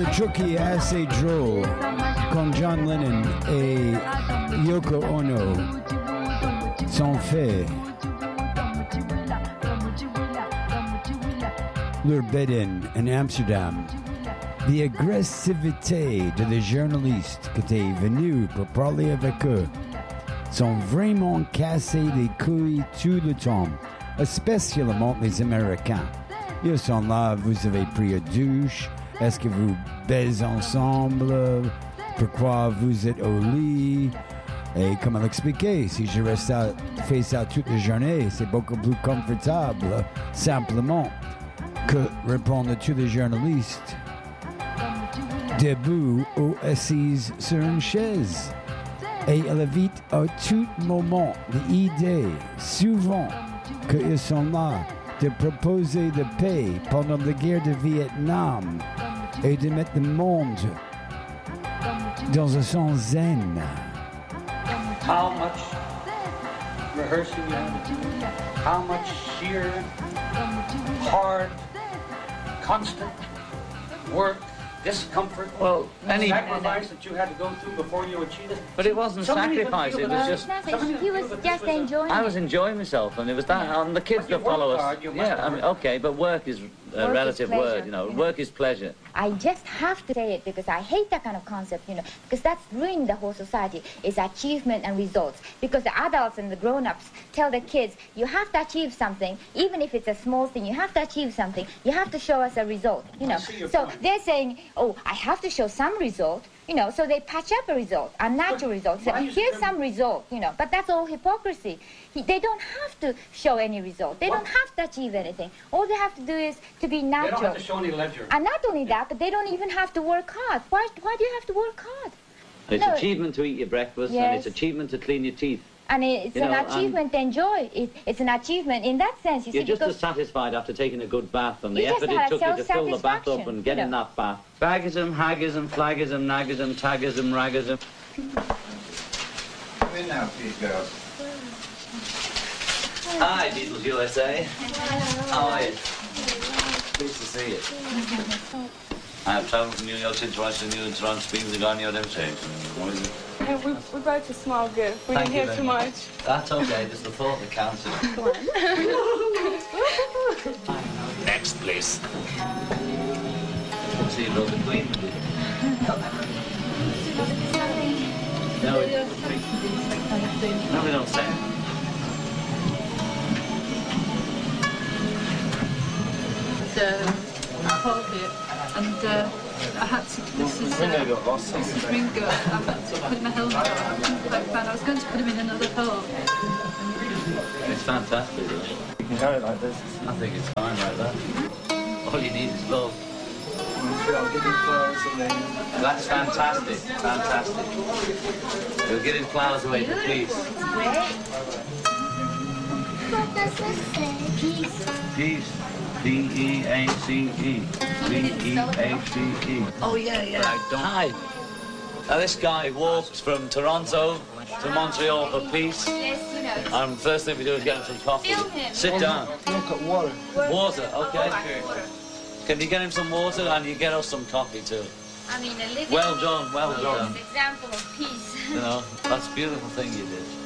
truc qui est assez drôle quand John Lennon et Yoko Ono sont faits leur bed-in en Amsterdam. L'agressivité de les journalistes qui étaient venus pour parler avec eux sont vraiment cassés les couilles tout le temps, spécialement les Américains. Ils sont là, vous avez pris une douche, est-ce que vous baisez ensemble, pourquoi vous êtes au lit, et comment l'expliquer, si je reste fais ça toute la journée, c'est beaucoup plus confortable, simplement, que répondre à tous les journalistes debout ou assises sur une chaise. Et elle évite à tout moment l'idée, souvent, qu'ils sont là de proposer de paix pendant la guerre de Vietnam et de mettre le monde dans un sens zen. How much rehearsing you have to do, how much sheer, hard, constant work, discomfort, sacrifice that you had to go through before you achieved it. But it wasn't sacrifice, it was just... He was just enjoying it. I was enjoying myself, and it was that, and the kids that follow us... Yeah, I mean, okay, but work is a relative word, you know. Work is pleasure. I just have to say it because I hate that kind of concept, you know, because that's ruining the whole society, is achievement and results. Because the adults and the grown-ups tell the kids, you have to achieve something, even if it's a small thing, you have to achieve something, you have to show us a result, you know. So they're saying, oh, I have to show some result, you know, so they patch up a result, a natural result. So here's some result, you know, but that's all hypocrisy. They don't have to show any result. They don't have to achieve anything. All they have to do is to be natural. They don't have to show any ledger. And not only that, but they don't even have to work hard. Why do you have to work hard? It's achievement to eat your breakfast, and it's achievement to clean your teeth. And it's an achievement to enjoy. It's an achievement in that sense. You're just as satisfied after taking a good bath and the effort it took you to fill the bath up and get in that bath. Baggism, haggism, flaggism, naggism, taggism, raggism. Come in now, please, girls. Hi, Beatles USA. How are you? Pleased to see you. I have travelled from New York since Washington, New York, Toronto, speaking to Garnier, them saying. We brought a small gift. We didn't hear too much. That's okay, just the thought that counts. Next, please. See you wrote the Queen. No, we don't say it. I bought it, and I had to. This is Ringo. I had to put my helmet on. I couldn't quite find. I was going to put him in another hole. It's fantastic, though. You can carry it like this. I think it's fine like that. All you need is love. That's fantastic, fantastic. We're giving flowers away for peace. What does this say? Peace. Peace. P-E-A-C-E. P-E-A-C-E. Oh, yeah. Hi. Now, this guy walked from Toronto to Montreal for peace. And first thing we do is get him some coffee. Sit down. Look at water. Water, okay. Can you get him some water and you get us some coffee too? I mean, a living well done. example of peace. You know, that's a beautiful thing you did.